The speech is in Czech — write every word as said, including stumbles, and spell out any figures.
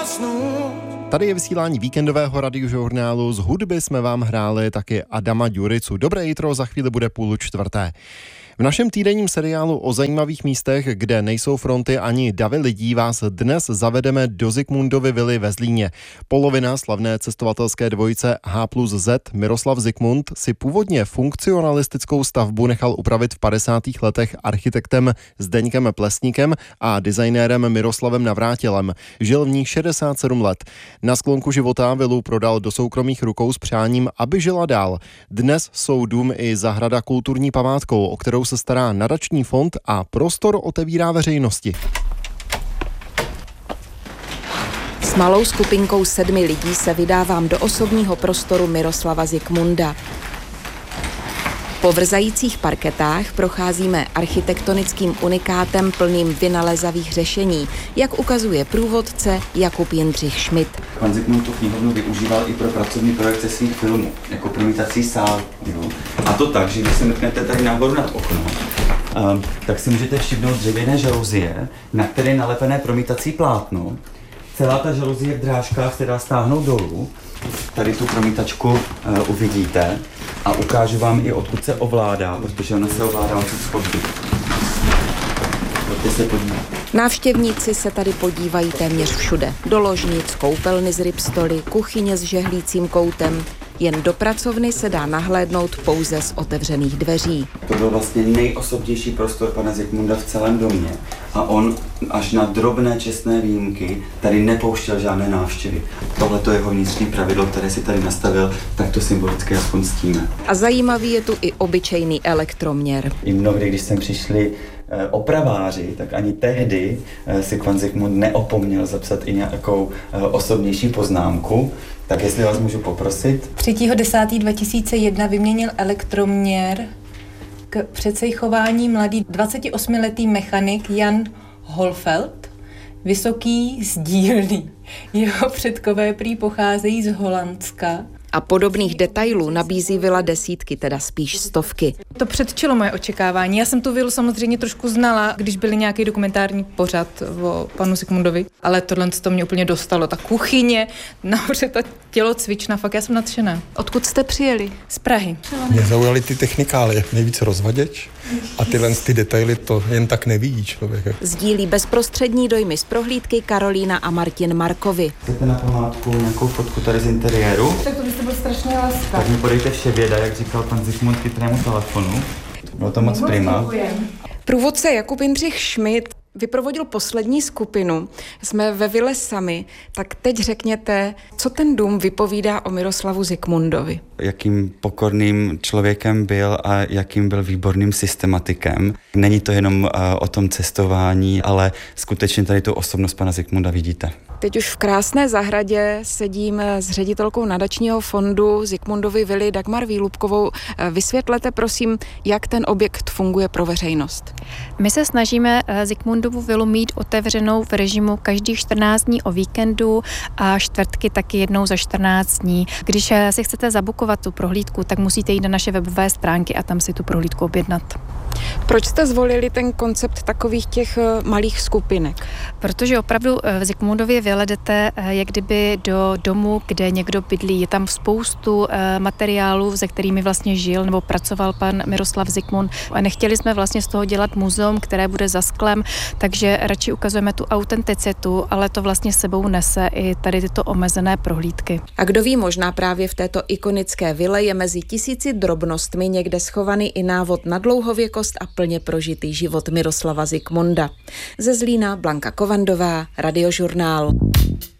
zasnout. Tady je vysílání víkendového radiožurnálu. Z hudby jsme vám hráli taky Adama Ďuricu. Dobré jitro, za chvíli bude půl čtvrté. V našem týdenním seriálu o zajímavých místech, kde nejsou fronty ani davy lidí, vás dnes zavedeme do Zikmundovy vily ve Zlíně. Polovina slavné cestovatelské dvojice H plus Z Miroslav Zikmund si původně funkcionalistickou stavbu nechal upravit v padesátých letech architektem Zdeňkem Plesníkem a designérem Miroslavem Navrátilem. Žil v ní šedesát sedm let. Na sklonku života vilu prodal do soukromých rukou s přáním, aby žila dál. Dnes jsou dům i zahrada kulturní památkou, o kterou se stará nadační fond a prostor otevírá veřejnosti. S malou skupinkou sedmi lidí se vydávám do osobního prostoru Miroslava Zikmunda. Po vrzajících parketách procházíme architektonickým unikátem plným vynalezavých řešení, jak ukazuje průvodce Jakub Jindřich Schmidt. Pan Zikmund tu knihovnu využíval i pro pracovní projekce svých filmů, jako promítací sál. Jo. A to tak, že když se mrknete tady nahoru nad okno, um, tak si můžete všimnout dřevěné žaluzie, na které je nalepené promítací plátno. Celá ta žaluzie v drážkách se dá stáhnout dolů. Tady tu promítačku uh, uvidíte a ukážu vám i odkud se ovládá, protože ona se ovládá od schodby. Pojďte se podívat. Návštěvníci se tady podívají téměř všude. Do ložnic, koupelny z rybstoly, kuchyně s žehlícím koutem. Jen do pracovny se dá nahlédnout pouze z otevřených dveří. To byl vlastně nejosobnější prostor pana Zikmunda v celém domě a on až na drobné čestné výjimky tady nepouštěl žádné návštěvy. Tohle to jeho vnitřní pravidlo, které si tady nastavil, tak to symbolicky aspoň ctíme. A zajímavý je tu i obyčejný elektroměr. I mnohdy, když sem přišli opraváři, tak ani tehdy si pan Zikmund neopomněl zapsat i nějakou osobnější poznámku. Tak jestli vás můžu poprosit. třetího desátého dva tisíce jedna vyměnil elektroměr k předsejchování mladý dvacetiosmiletý mechanik Jan Holfeld, vysoký z dílny. Jeho předkové prý pocházejí z Holandska. A podobných detailů nabízí vila desítky, teda spíš stovky. To předčilo moje očekávání. Já jsem tu vilu samozřejmě trošku znala, když byl nějaký dokumentární pořad o panu Zikmundovi, ale tohle to mě úplně dostalo. Ta kuchyně, nahoře ta tělocvična, fakt já jsem nadšená. Odkud jste přijeli? Z Prahy. Mě zaujaly ty technikálie, nejvíc rozvaděč a tyhle ty detaily to jen tak nevidí člověk. Sdílí bezprostřední dojmy z prohlídky Karolína a Martin Markovi. Chcete na památku nějakou fotku tady z interiéru? Tak to byste byl strašně láska. Tak mi podejte vše věda, jak říkal pan Zikmund chytrému telefonu. Bylo to moc prima. Průvodce Jakub Jindřich Schmidt vyprovodil poslední skupinu. Jsme ve vile sami, tak teď řekněte, co ten dům vypovídá o Miroslavu Zikmundovi. Jakým pokorným člověkem byl a jakým byl výborným systematikem. Není to jenom uh, o tom cestování, ale skutečně tady tu osobnost pana Zikmunda vidíte. Teď už v krásné zahradě sedím s ředitelkou nadačního fondu Zikmundovy vily Dagmar Výlubkovou. Vysvětlete prosím, jak ten objekt funguje pro veřejnost. My se snažíme Zikmundovu vilu mít otevřenou v režimu každých čtrnáct dní o víkendu a čtvrtky taky jednou za čtrnáct dní. Když si chcete zabukovat tu prohlídku, tak musíte jít na naše webové stránky a tam si tu prohlídku objednat. Proč jste zvolili ten koncept takových těch malých skupinek? Protože opravdu v Zikmundově vile jdete jak kdyby do domu, kde někdo bydlí. Je tam spoustu materiálů, se kterými vlastně žil nebo pracoval pan Miroslav Zikmund. A nechtěli jsme vlastně z toho dělat muzeum, které bude za sklem, takže radši ukazujeme tu autenticitu, ale to vlastně sebou nese i tady tyto omezené prohlídky. A kdo ví, možná právě v této ikonické vile je mezi tisíci drobnostmi někde schovaný i návod na dlouhověkost a plně prožitý život Miroslava Zikmunda. Ze Zlína Blanka Kovandová, Radiožurnál.